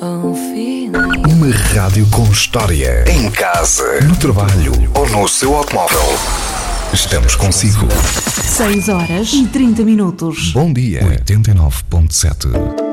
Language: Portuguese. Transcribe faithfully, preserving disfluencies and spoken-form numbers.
Uma rádio com história. Em casa, no trabalho ou no seu automóvel. Estamos consigo. seis horas e trinta minutos. Bom dia. oitenta e nove ponto sete.